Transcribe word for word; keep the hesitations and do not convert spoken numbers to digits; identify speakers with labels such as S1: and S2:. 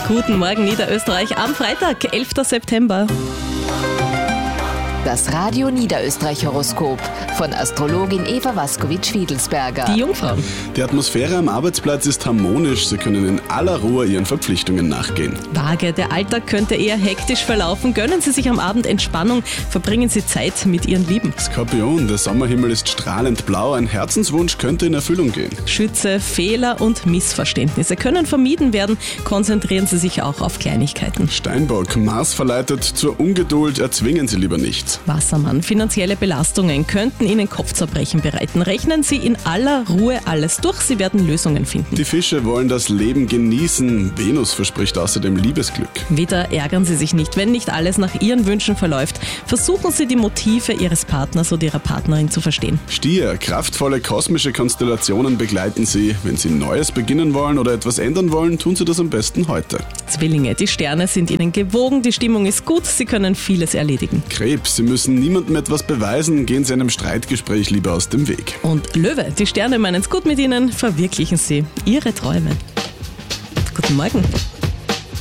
S1: Guten Morgen Niederösterreich am Freitag, elfter September.
S2: Das Radio Niederösterreich Horoskop von Astrologin Eva Waskowitsch-Fiedelsberger.
S1: Die Jungfrauen.
S3: Die Atmosphäre am Arbeitsplatz ist harmonisch. Sie können in aller Ruhe ihren Verpflichtungen nachgehen.
S1: Waage, der Alltag könnte eher hektisch verlaufen. Gönnen Sie sich am Abend Entspannung, verbringen Sie Zeit mit Ihren Lieben.
S3: Skorpion, der Sommerhimmel ist strahlend blau. Ein Herzenswunsch könnte in Erfüllung gehen.
S1: Schütze, Fehler und Missverständnisse können vermieden werden. Konzentrieren Sie sich auch auf Kleinigkeiten.
S3: Steinbock, Mars verleitet zur Ungeduld. Erzwingen Sie lieber nichts.
S1: Wassermann, finanzielle Belastungen könnten Ihnen Kopfzerbrechen bereiten. Rechnen Sie in aller Ruhe alles durch, Sie werden Lösungen finden.
S3: Die Fische wollen das Leben genießen. Venus verspricht außerdem Liebesglück.
S1: Widder, ärgern Sie sich nicht, wenn nicht alles nach Ihren Wünschen verläuft. Versuchen Sie die Motive Ihres Partners oder Ihrer Partnerin zu verstehen.
S3: Stier, kraftvolle kosmische Konstellationen begleiten Sie. Wenn Sie Neues beginnen wollen oder etwas ändern wollen, tun Sie das am besten heute.
S1: Zwillinge, die Sterne sind Ihnen gewogen, die Stimmung ist gut, Sie können vieles erledigen.
S3: Krebs, Sie müssen niemandem etwas beweisen, gehen Sie einem Streitgespräch lieber aus dem Weg.
S1: Und Löwe, die Sterne meinen es gut mit Ihnen, verwirklichen Sie Ihre Träume. Guten Morgen.